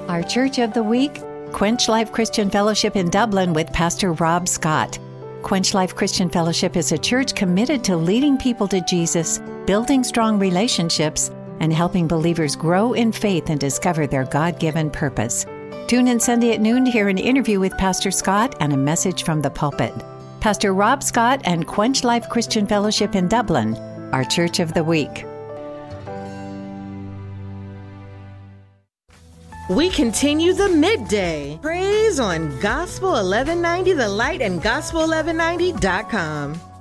Our Church of the Week, Quench Life Christian Fellowship in Dublin with Pastor Rob Scott. Quench Life Christian Fellowship is a church committed to leading people to Jesus, building strong relationships, and helping believers grow in faith and discover their God-given purpose. Tune in Sunday at noon to hear an interview with Pastor Scott and a message from the pulpit. Pastor Rob Scott and Quench Life Christian Fellowship in Dublin, our Church of the Week. We continue the midday praise on Gospel 1190 The Light and Gospel1190.com.